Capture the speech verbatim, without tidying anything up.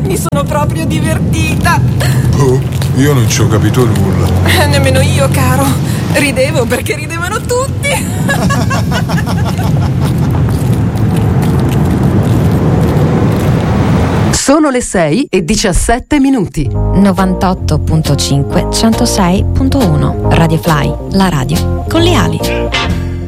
Mi sono proprio divertita. Oh, io non ci ho capito nulla. Eh, nemmeno io, caro. Ridevo perché ridevano tutti. Sono le sei e diciassette minuti. novantotto virgola cinque centosei virgola uno Radio Fly, la radio con le ali.